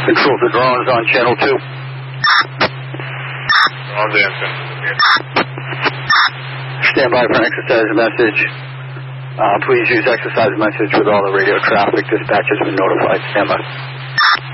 Control to drones on channel 2. Drones answer. Stand by for an exercise message. Please use exercise message with all the radio traffic. Dispatch has been notified. Stand by.